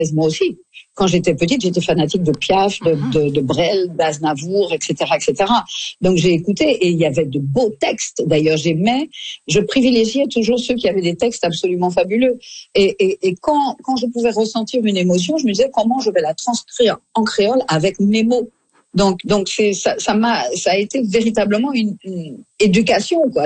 moi aussi. Quand j'étais petite, j'étais fanatique de Piaf, de Brel, d'Aznavour, etc., etc. Donc j'ai écouté et il y avait de beaux textes. D'ailleurs, je privilégiais toujours ceux qui avaient des textes absolument fabuleux. Et quand je pouvais ressentir une émotion, je me disais comment je vais la transcrire en créole avec mes mots. Donc ça a été véritablement une éducation, quoi.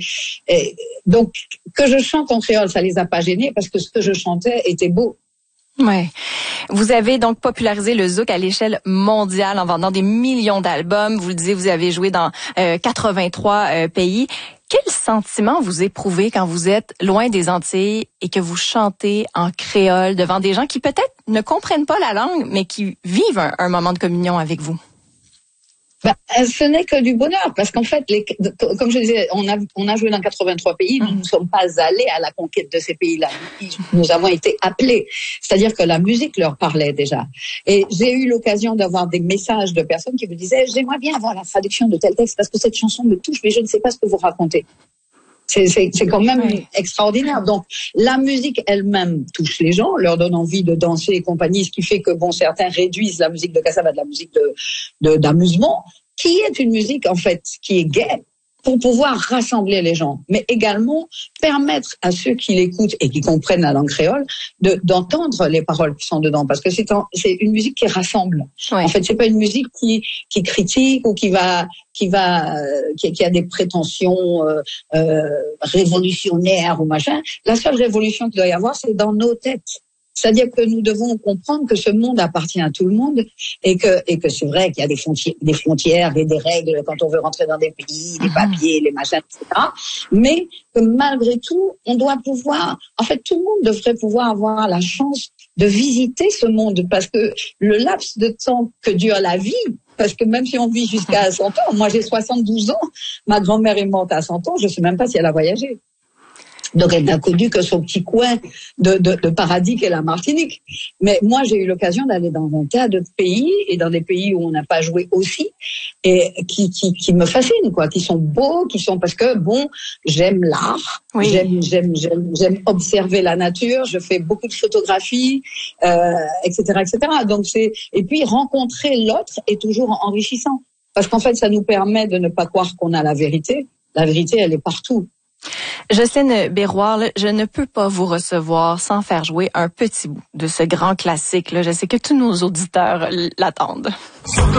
Donc que je chante en créole, ça les a pas gênés parce que ce que je chantais était beau. Ouais. Vous avez donc popularisé le zouk à l'échelle mondiale en vendant des millions d'albums. Vous le disiez, vous avez joué dans 83 pays. Quel sentiment vous éprouvez quand vous êtes loin des Antilles et que vous chantez en créole devant des gens qui peut-être ne comprennent pas la langue, mais qui vivent un moment de communion avec vous? Ce n'est que du bonheur, parce qu'en fait, comme je disais, on a joué dans 83 pays, nous ne sommes pas allés à la conquête de ces pays-là. Nous avons été appelés. C'est-à-dire que la musique leur parlait déjà. Et j'ai eu l'occasion d'avoir des messages de personnes qui me disaient, j'aimerais bien avoir la traduction de tel texte parce que cette chanson me touche, mais je ne sais pas ce que vous racontez. C'est quand même extraordinaire. Donc, la musique elle-même touche les gens, leur donne envie de danser et compagnie, ce qui fait que, certains réduisent la musique de cassava à de la musique d'amusement, qui est une musique, en fait, qui est gaie, pour pouvoir rassembler les gens, mais également permettre à ceux qui l'écoutent et qui comprennent la langue créole d'entendre les paroles qui sont dedans, parce que c'est une musique qui rassemble. Ouais. En fait, c'est pas une musique qui critique ou qui a des prétentions révolutionnaires ou machin. La seule révolution qu'il doit y avoir, c'est dans nos têtes. C'est-à-dire que nous devons comprendre que ce monde appartient à tout le monde et que c'est vrai qu'il y a des frontières et des règles quand on veut rentrer dans des pays, les papiers, les machins, etc. Mais que malgré tout, on doit pouvoir, en fait, tout le monde devrait pouvoir avoir la chance de visiter ce monde, parce que le laps de temps que dure la vie, parce que même si on vit jusqu'à 100 ans, moi j'ai 72 ans, ma grand-mère est morte à 100 ans, je sais même pas si elle a voyagé. Donc elle n'a connu que son petit coin de paradis qu'est la Martinique. Mais moi j'ai eu l'occasion d'aller dans un tas de pays et dans des pays où on n'a pas joué aussi et qui me fascinent, quoi, qui sont beaux, parce que j'aime l'art, oui. J'aime observer la nature, je fais beaucoup de photographies, etc., etc. Donc et puis rencontrer l'autre est toujours enrichissant, parce qu'en fait ça nous permet de ne pas croire qu'on a la vérité. La vérité, elle est partout. Jocelyne Béroir, je ne peux pas vous recevoir sans faire jouer un petit bout de ce grand classique. Je sais que tous nos auditeurs l'attendent.